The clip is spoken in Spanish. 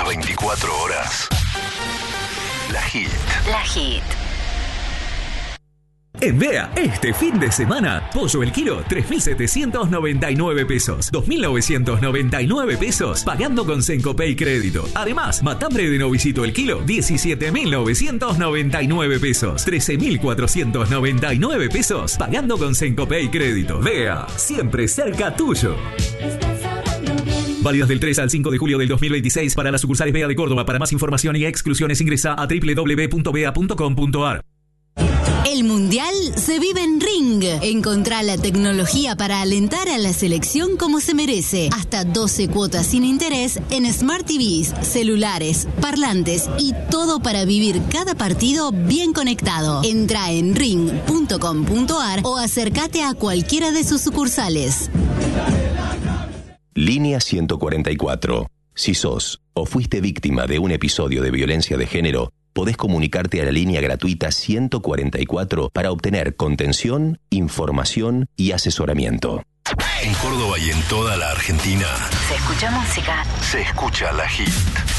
24 horas. La Hit. La Hit. En Vea, este fin de semana, pollo el kilo, 3.799 pesos, 2.999 pesos, pagando con Sencopay Crédito. Además, matambre de novicito el kilo, 17.999 pesos, 13.499 pesos, pagando con Sencopay Crédito. Vea, siempre cerca tuyo. Válidas del 3 al 5 de julio del 2026 para las sucursales Vea de Córdoba. Para más información y exclusiones ingresa a www.vea.com.ar. El Mundial se vive en Ring. Encontrá la tecnología para alentar a la selección como se merece. Hasta 12 cuotas sin interés en Smart TVs, celulares, parlantes y todo para vivir cada partido bien conectado. Entrá en ring.com.ar o acércate a cualquiera de sus sucursales. Línea 144. Si sos o fuiste víctima de un episodio de violencia de género, podés comunicarte a la línea gratuita 144 para obtener contención, información y asesoramiento. En Córdoba y en toda la Argentina Se escucha música. se escucha La Hit.